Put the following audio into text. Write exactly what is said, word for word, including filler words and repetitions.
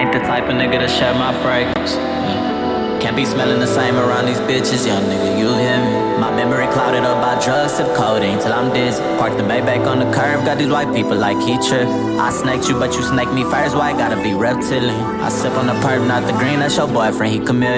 ain't the type of nigga to share my fragrance. Yeah. Can't be smelling the same around these bitches, young nigga, you hear me? My memory clouded up by drugs, sip codeine till I'm dizzy. Park the Maybach on the curb, got these white people like he trip. I snaked you, but you snaked me first, why I gotta be reptilian? I sip on the perp, not the green, that's your boyfriend, he chameleon.